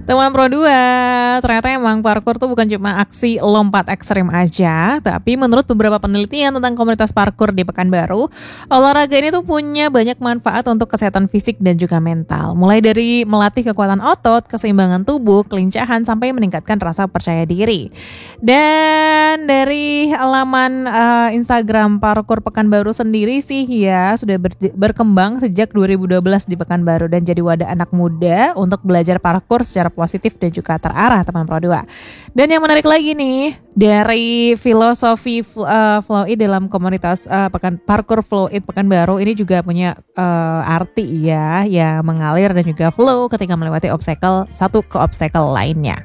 Teman Pro 2, ternyata emang parkour tuh bukan cuma aksi lompat ekstrim aja, tapi menurut beberapa penelitian tentang komunitas parkour di Pekanbaru, olahraga ini tuh punya banyak manfaat untuk kesehatan fisik dan juga mental. Mulai dari melatih kekuatan otot, keseimbangan tubuh, kelincahan, sampai meningkatkan rasa percaya diri. Dan dari laman Instagram Parkour Pekanbaru sendiri sih ya, sudah berkembang sejak 2012 di Pekanbaru dan jadi wadah anak muda untuk belajar parkour secara positif dan juga terarah, teman Pro 2. Dan yang menarik lagi nih, dari filosofi Flow It dalam komunitas Parkour Flow It Pekanbaru ini juga punya arti ya mengalir dan juga flow ketika melewati obstacle satu ke obstacle lainnya.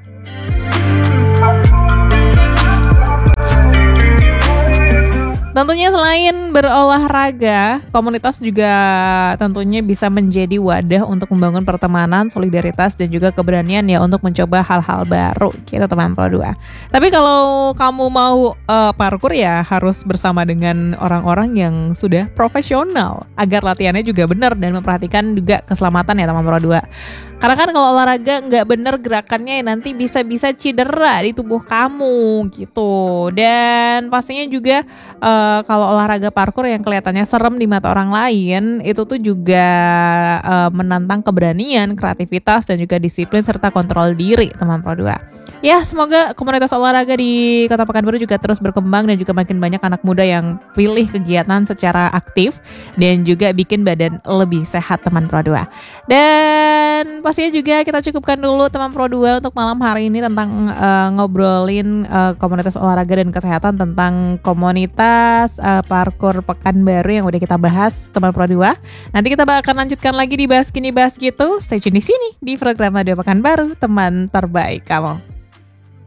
Tentunya selain berolahraga, komunitas juga tentunya bisa menjadi wadah untuk membangun pertemanan, solidaritas, dan juga keberanian ya untuk mencoba hal-hal baru gitu, teman Pro 2. Tapi kalau kamu mau parkour ya harus bersama dengan orang-orang yang sudah profesional agar latihannya juga benar dan memperhatikan juga keselamatan ya, teman Pro 2. Karena kan kalau olahraga nggak bener gerakannya nanti bisa-bisa cedera di tubuh kamu gitu. Dan pastinya juga kalau olahraga parkour yang kelihatannya serem di mata orang lain itu tuh juga menantang keberanian, kreativitas, dan juga disiplin serta kontrol diri, teman Pro 2. Ya, semoga komunitas olahraga di Kota Pekanbaru juga terus berkembang dan juga makin banyak anak muda yang pilih kegiatan secara aktif dan juga bikin badan lebih sehat, teman Pro 2. Dan pastinya juga kita cukupkan dulu, teman Pro 2, untuk malam hari ini tentang ngobrolin komunitas olahraga dan kesehatan tentang komunitas parkour Pekanbaru yang udah kita bahas, teman Pro 2. Nanti kita akan lanjutkan lagi di Bahas Kini Bahas Gitu. Stay tune di sini di program Radio Pekanbaru, teman terbaik kamu.